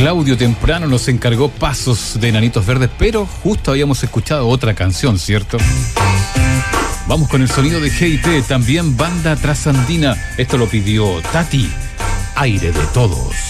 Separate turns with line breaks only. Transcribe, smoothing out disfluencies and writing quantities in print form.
Claudio temprano nos encargó Pasos de Enanitos Verdes, pero justo habíamos escuchado otra canción, ¿cierto? Vamos con el sonido de G&T, también banda trasandina. Esto lo pidió Tati, Aire de Todos.